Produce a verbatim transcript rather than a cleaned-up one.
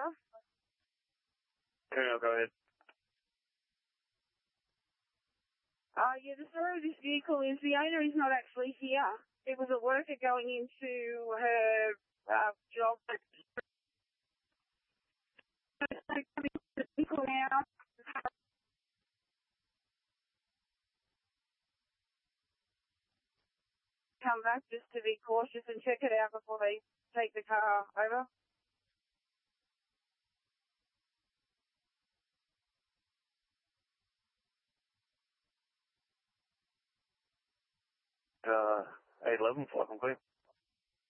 over. Yeah, go ahead. Uh, yeah, the story of this vehicle is the owner is not actually here. It was a worker going into her uh, job. Now. Come back just to be cautious and check it out before they take the car over. Uh, eight eleven, five, I'm clear.